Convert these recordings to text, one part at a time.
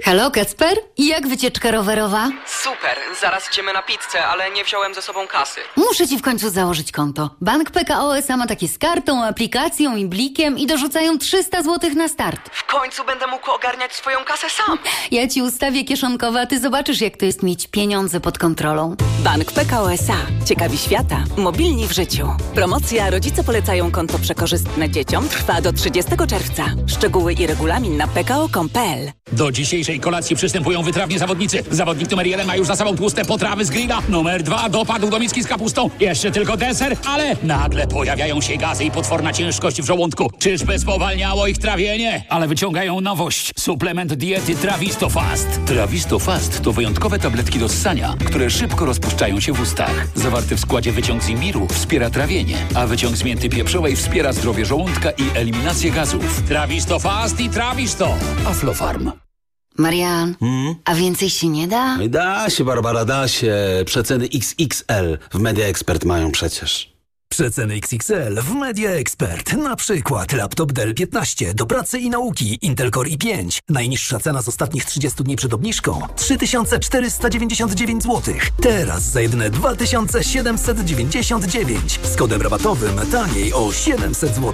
Halo, Kacper? Jak wycieczka rowerowa? Super, zaraz idziemy na pizzę, ale nie wziąłem ze sobą kasy. Muszę ci w końcu założyć konto. Bank PKO SA ma takie z kartą, aplikacją i blikiem i dorzucają 300 zł na start. W końcu będę mógł ogarniać swoją kasę sam. Ja ci ustawię kieszonkowe, a ty zobaczysz, jak to jest mieć pieniądze pod kontrolą. Bank PKO SA. Ciekawi świata. Mobilni w życiu. Promocja Rodzice polecają konto przekorzystne dzieciom trwa do 30 czerwca. Szczegóły i regulamin na pko.com.pl. Do dzisiejszej kolacji przystępują wytrawni zawodnicy. Zawodnik numer 1 ma już za sobą tłuste potrawy z grilla. Numer 2 dopadł do miski z kapustą. Jeszcze tylko deser, ale nagle pojawiają się gazy i potworna ciężkość w żołądku. Czyżby spowalniało ich trawienie? Ale wyciągają nowość. Suplement diety Trawisto Fast. Trawisto Fast to wyjątkowe tabletki do ssania, które szybko rozpuszczają się w ustach. Zawarty w składzie wyciąg z imbiru wspiera trawienie, a wyciąg z mięty pieprzowej wspiera zdrowie żołądka i eliminację gazów. Trawisto Fast i Trawisto. Aflofarm. Marian, a więcej się nie da? Da się, Barbara, da się. Przeceny XXL w Media Expert mają przecież. Przeceny XXL w Media Expert. Na przykład laptop Dell 15 do pracy i nauki Intel Core i5. Najniższa cena z ostatnich 30 dni przed obniżką 3499 zł. Teraz za jedyne 2799. Z kodem rabatowym taniej o 700 zł.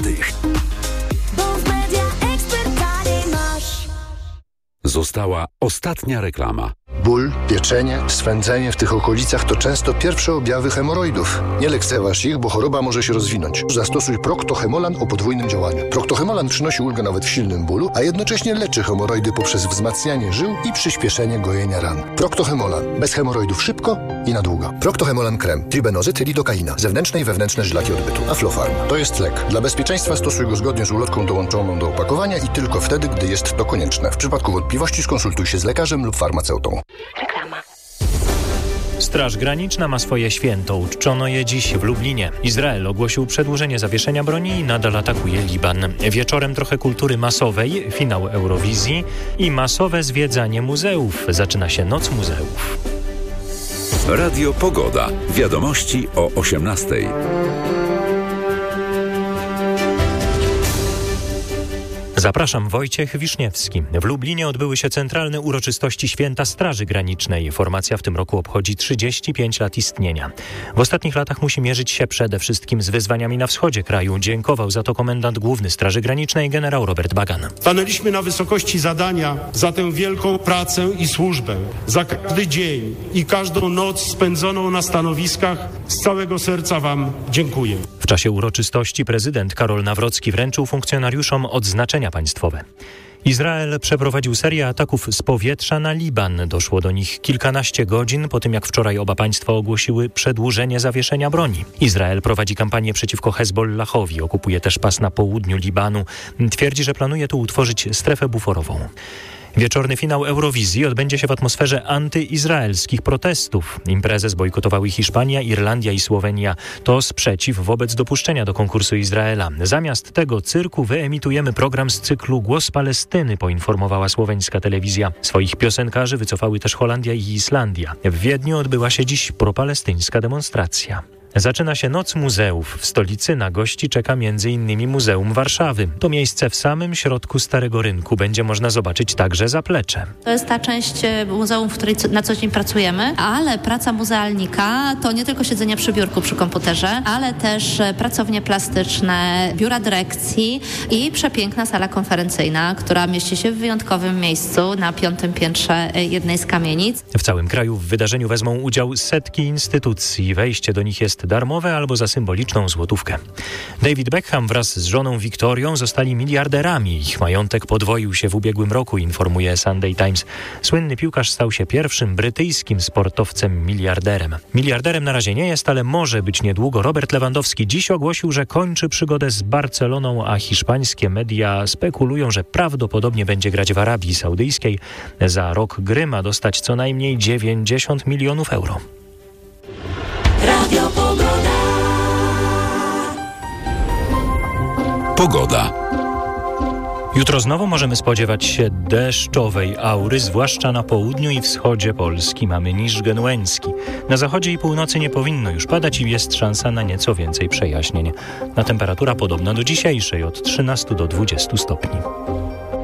Została ostatnia reklama. Ból, pieczenie, swędzenie w tych okolicach to często pierwsze objawy hemoroidów. Nie lekceważ ich, bo choroba może się rozwinąć. Zastosuj Procto-Hemolan o podwójnym działaniu. Procto-Hemolan przynosi ulgę nawet w silnym bólu, a jednocześnie leczy hemoroidy poprzez wzmacnianie żył i przyspieszenie gojenia ran. Procto-Hemolan. Bez hemoroidów szybko i na długo. Procto-Hemolan krem. Tribenozyt, lidokaina. Zewnętrzne i wewnętrzne żylaki odbytu. Aflofarm. To jest lek. Dla bezpieczeństwa stosuj go zgodnie z ulotką dołączoną do opakowania i tylko wtedy, gdy jest to konieczne. W przypadku wątpliwości skonsultuj się z lekarzem lub farmaceutą. Reklama. Straż Graniczna ma swoje święto. Uczczono je dziś w Lublinie. Izrael ogłosił przedłużenie zawieszenia broni i nadal atakuje Liban. Wieczorem trochę kultury masowej, finał Eurowizji i masowe zwiedzanie muzeów. Zaczyna się Noc Muzeów. Radio Pogoda. Wiadomości o 18:00. Zapraszam, Wojciech Wiszniewski. W Lublinie odbyły się centralne uroczystości Święta Straży Granicznej. Formacja w tym roku obchodzi 35 lat istnienia. W ostatnich latach musi mierzyć się przede wszystkim z wyzwaniami na wschodzie kraju. Dziękował za to komendant główny Straży Granicznej generał Robert Bagan. Stanęliśmy na wysokości zadania za tę wielką pracę i służbę. Za każdy dzień i każdą noc spędzoną na stanowiskach z całego serca Wam dziękuję. W czasie uroczystości prezydent Karol Nawrocki wręczył funkcjonariuszom odznaczenia państwowe. Izrael przeprowadził serię ataków z powietrza na Liban. Doszło do nich kilkanaście godzin po tym, jak wczoraj oba państwa ogłosiły przedłużenie zawieszenia broni. Izrael prowadzi kampanię przeciwko Hezbollahowi, okupuje też pas na południu Libanu. Twierdzi, że planuje tu utworzyć strefę buforową. Wieczorny finał Eurowizji odbędzie się w atmosferze antyizraelskich protestów. Imprezę zbojkotowały Hiszpania, Irlandia i Słowenia. To sprzeciw wobec dopuszczenia do konkursu Izraela. Zamiast tego cyrku wyemitujemy program z cyklu Głos Palestyny, poinformowała słoweńska telewizja. Swoich piosenkarzy wycofały też Holandia i Islandia. W Wiedniu odbyła się dziś propalestyńska demonstracja. Zaczyna się Noc Muzeów. W stolicy na gości czeka m.in. Muzeum Warszawy. To miejsce w samym środku Starego Rynku. Będzie można zobaczyć także zaplecze. To jest ta część muzeum, w której na co dzień pracujemy, ale praca muzealnika to nie tylko siedzenie przy biurku, przy komputerze, ale też pracownie plastyczne, biura dyrekcji i przepiękna sala konferencyjna, która mieści się w wyjątkowym miejscu na 5. piętrze jednej z kamienic. W całym kraju w wydarzeniu wezmą udział setki instytucji. Wejście do nich jest darmowe albo za symboliczną złotówkę. David Beckham wraz z żoną Wiktorią zostali miliarderami. Ich majątek podwoił się w ubiegłym roku, informuje Sunday Times. Słynny piłkarz stał się pierwszym brytyjskim sportowcem miliarderem. Miliarderem na razie nie jest, ale może być niedługo. Robert Lewandowski dziś ogłosił, że kończy przygodę z Barceloną, a hiszpańskie media spekulują, że prawdopodobnie będzie grać w Arabii Saudyjskiej. Za rok gry ma dostać co najmniej 90 milionów euro. Radio Pogoda. Jutro znowu możemy spodziewać się deszczowej aury, zwłaszcza na południu i wschodzie Polski. Mamy Niżgen Łęcki. Na zachodzie i północy nie powinno już padać i jest szansa na nieco więcej przejaśnień. Na temperatura podobna do dzisiejszej, od 13 do 20 stopni.